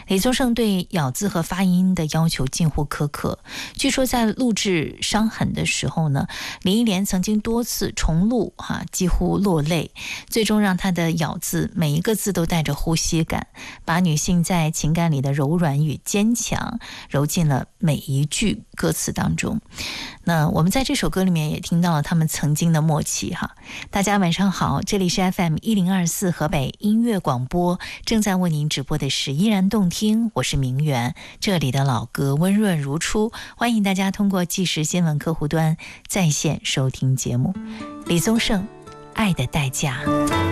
李宗盛对咬字和发音的要求近乎苛刻，据说在录制《伤痕》的时候呢，林忆莲曾经多次重录几乎落泪，最终让她的咬字每一个字都带着呼吸感，把女性在情感里的柔软与坚强揉进了每一句歌词当中。那我们在这首歌里面也听到了他们曾经的默契大家晚上好，这里是 FM1024 河北音乐广播，正在为您直播的是依然动听，我是明媛，这里的老歌温润如初，欢迎大家通过即时新闻客户端在线收听节目。李宗盛，爱的代价。